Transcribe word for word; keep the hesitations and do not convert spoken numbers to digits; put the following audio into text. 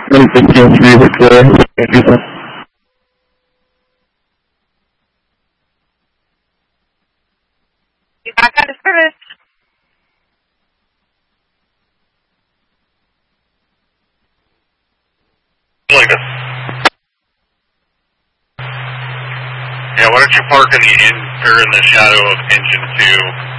one fifteen three with the You back out of service. Like a, yeah, why don't you park in the in or in the shadow of engine two?